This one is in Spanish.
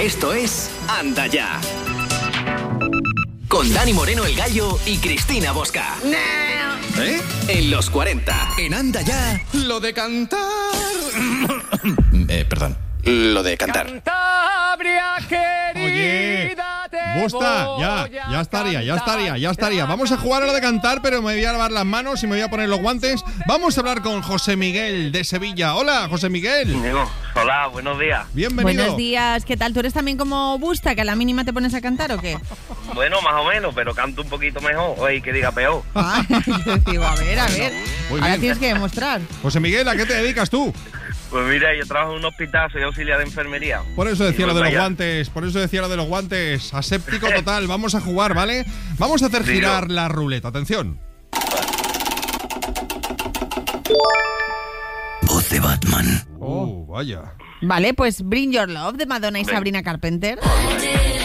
Esto es Anda Ya. Con Dani Moreno el Gallo y Cristina Bosca. ¿Eh? En los 40. En Anda Ya, lo de cantar. Perdón. Lo de cantar. Cantabria querida, te Busta, voy ya a estaría. Vamos a jugar a lo de cantar, pero me voy a lavar las manos y me voy a poner los guantes. Vamos a hablar con José Miguel de Sevilla. Hola, José Miguel. Diego, hola, buenos días. Bienvenido. Buenos días, ¿qué tal? ¿Tú eres también como Busta, que a la mínima te pones a cantar o qué? Bueno, más o menos, pero canto un poquito mejor. Oye, que diga peor. Ah, yo digo, a ver. Muy Ahora bien. tienes que demostrar. José Miguel, ¿a qué te dedicas tú? Pues mira, yo trabajo en un hospital, soy auxiliar de enfermería. Por eso decía Y lo de pues los guantes. Aséptico total. Vamos a jugar, ¿vale? Vamos a hacer Digo. girar la ruleta. Atención. Voz de Batman. Vaya. Vale, pues Bring Your Love de Madonna y Ven. Sabrina Carpenter.